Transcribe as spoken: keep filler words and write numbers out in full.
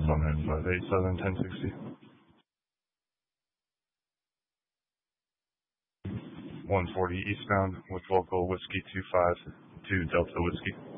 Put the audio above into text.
one nine five eight Southern ten sixty. one forty eastbound with local whiskey two five to Delta Whiskey.